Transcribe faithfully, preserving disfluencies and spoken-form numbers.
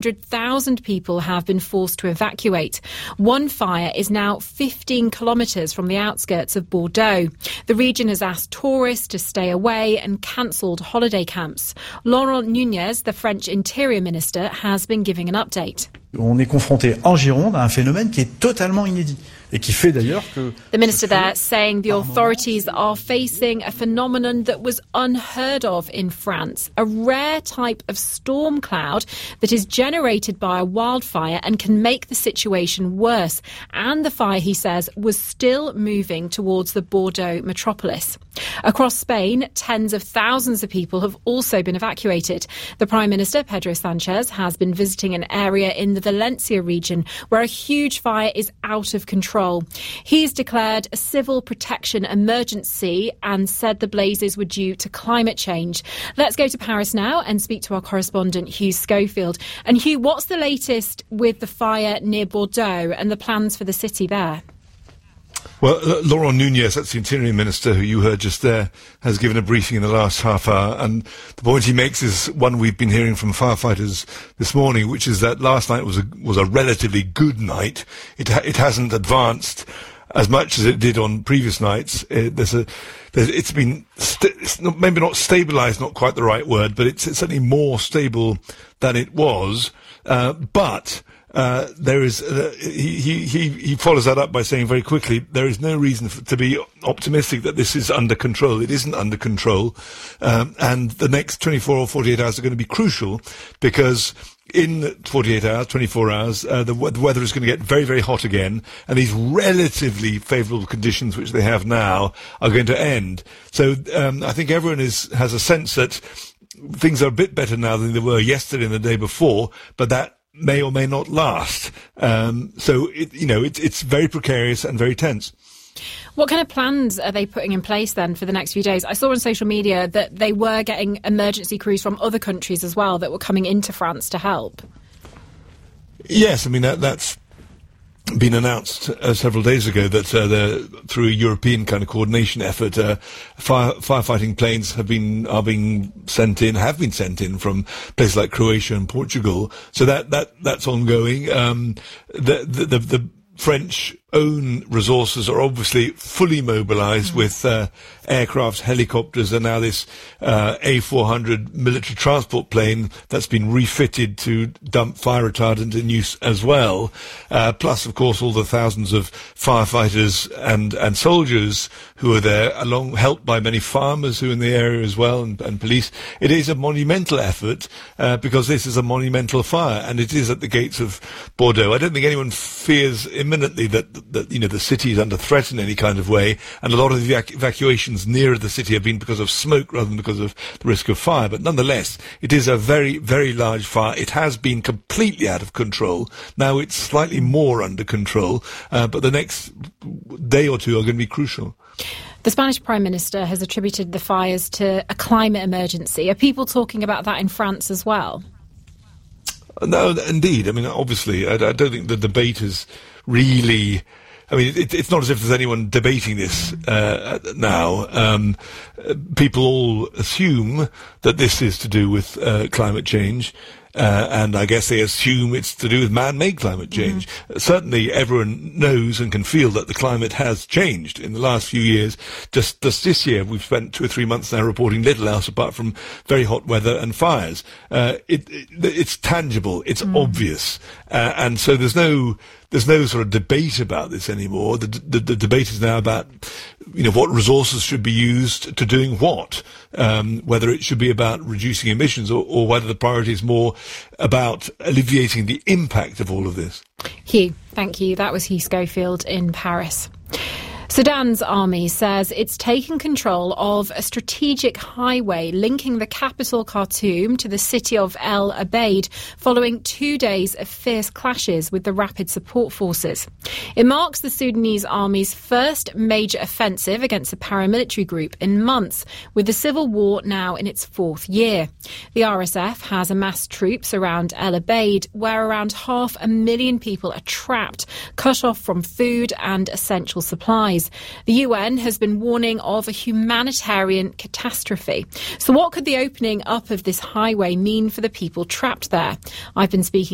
one hundred thousand people have been forced to evacuate. One fire is now fifteen kilometres from the outskirts of Bordeaux. The region has asked tourists to stay away and cancelled holiday camps. Laurent Nunez, the French Interior Minister, has been giving an update. On est confronté en Gironde à un phénomène qui est totalement inédit. Et qui fait d'ailleurs que the minister there saying the authorities are facing a phenomenon that was unheard of in France, a rare type of storm cloud that is generated by a wildfire and can make the situation worse. And the fire, he says, was still moving towards the Bordeaux metropolis. Across Spain, tens of thousands of people have also been evacuated. The Prime Minister, Pedro Sanchez, has been visiting an area in the Valencia region where a huge fire is out of control. He's declared a civil protection emergency and said the blazes were due to climate change. Let's go to Paris now and speak to our correspondent, Hugh Schofield. And Hugh, what's the latest with the fire near Bordeaux and the plans for the city there? Well, Laurent Nunez, that's the Interior Minister who you heard just there, has given a briefing in the last half hour. And the point he makes is one we've been hearing from firefighters this morning, which is that last night was a, was a relatively good night. It, ha- it hasn't advanced as much as it did on previous nights. It, there's a, there's, it's been, st- it's not, maybe not stabilised, not quite the right word, but it's, it's certainly more stable than it was. Uh, but... Uh, there is, uh, he, he, he, he follows that up by saying very quickly, there is no reason for, to be optimistic that this is under control. It isn't under control. Um, and the next twenty-four or forty-eight hours are going to be crucial because in forty-eight hours, twenty-four hours, uh, the, w- the weather is going to get very, very hot again. And these relatively favourable conditions which they have now are going to end. So, um, I think everyone is, has a sense that things are a bit better now than they were yesterday and the day before, but that may or may not last. Um, so, it, you know, it, it's very precarious and very tense. What kind of plans are they putting in place then for the next few days? I saw on social media that they were getting emergency crews from other countries as well that were coming into France to help. Yes, I mean, that, that's been announced uh, several days ago that uh, they're, through a European kind of coordination effort, uh, fire, firefighting planes have been are being sent in, have been sent in from places like Croatia and Portugal. So that that that's ongoing. Um, the, the the the French own resources are obviously fully mobilised mm. with uh, aircraft, helicopters, and now this uh, A four hundred military transport plane that's been refitted to dump fire retardant in use as well. Uh, plus, of course, all the thousands of firefighters and, and soldiers who are there, along helped by many farmers who are in the area as well, and, and police. It is a monumental effort uh, because this is a monumental fire, and it is at the gates of Bordeaux. I don't think anyone fears imminently that that you know the city is under threat in any kind of way, and a lot of the evac- evacuations nearer the city have been because of smoke rather than because of the risk of fire. But nonetheless, it is a very, very large fire. It has been completely out of control. Now it's slightly more under control, uh, but the next day or two are going to be crucial. The Spanish Prime Minister has attributed the fires to a climate emergency. Are people talking about that in France as well? No, indeed. I mean, obviously, I, I don't think the debate is really... I mean, it, it's not as if there's anyone debating this uh, now. Um, people all assume that this is to do with uh, climate change. Uh, and I guess they assume it's to do with man-made climate change. Mm-hmm. Certainly everyone knows and can feel that the climate has changed in the last few years. Just, just this year, we've spent two or three months now reporting little else apart from very hot weather and fires. Uh, it, it, it's tangible. It's mm. obvious. Uh, and so there's no... There's no sort of debate about this anymore. The, the, the debate is now about, you know, what resources should be used to doing what, um, whether it should be about reducing emissions or, or whether the priority is more about alleviating the impact of all of this. Hugh, thank you. That was Hugh Schofield in Paris. Sudan's army says it's taken control of a strategic highway linking the capital Khartoum to the city of El Obeid following two days of fierce clashes with the Rapid Support Forces. It marks the Sudanese army's first major offensive against a paramilitary group in months, with the civil war now in its fourth year. The R S F has amassed troops around El Obeid, where around half a million people are trapped, cut off from food and essential supplies. The U N has been warning of a humanitarian catastrophe. So what could the opening up of this highway mean for the people trapped there? I've been speaking